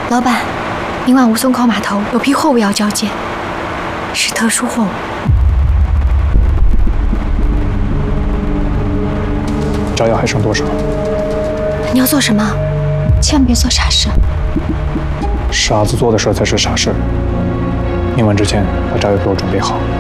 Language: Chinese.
老板，明晚吴淞口码头有批货物要交接，是特殊货物。 炸药还剩多少？ 你要做什么？千万别做傻事。 傻子做的事才是傻事。明晚之前把炸药给我准备好。